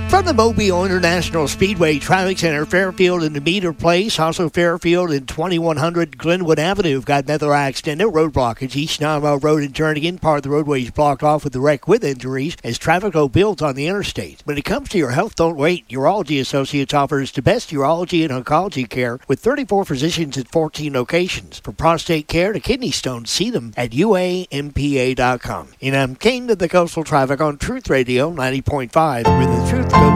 From the Mobile International Speedway Traffic Center, Fairfield and Demeter Place, also Fairfield and 2100 Glenwood Avenue. We've got another accident, no road blockage. East Nile Mile Road in Jernigan, part of the roadway is blocked off with the wreck with injuries as traffic builds on the interstate. When it comes to your health, don't wait. Urology Associates offers the best urology and oncology care with 34 physicians at 14 locations. From prostate care to kidney stones, see them at uampa.com. And I'm Kane to the Coastal Traffic on Truth Radio 90.5, where the truth